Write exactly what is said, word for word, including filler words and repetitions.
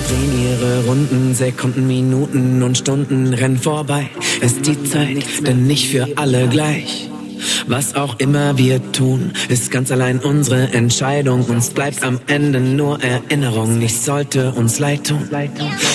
drehen ihre Runden, Sekunden, Minuten und Stunden rennen vorbei. Ist die Zeit denn nicht für alle gleich? Was auch immer wir tun, ist ganz allein unsere Entscheidung. Uns bleibt am Ende nur Erinnerung, nichts sollte uns leid tun.